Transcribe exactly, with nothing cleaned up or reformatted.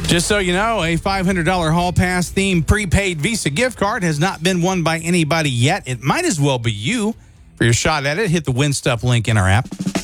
Just so you know, a five hundred dollars Hall Pass themed prepaid Visa gift card has not been won by anybody yet. It might as well be you. For your shot at it, hit the Win Stuff link in our app.